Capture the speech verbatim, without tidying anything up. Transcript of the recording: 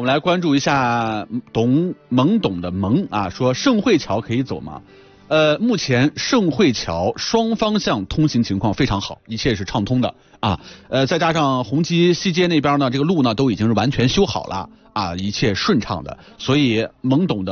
我们来关注一下懂懵懂的懵啊，说盛惠桥可以走吗？呃，目前盛惠桥双方向通行情况非常好，一切是畅通的啊。呃，再加上红基西街那边呢，这个路呢都已经是完全修好了啊，一切顺畅的，所以懵懂的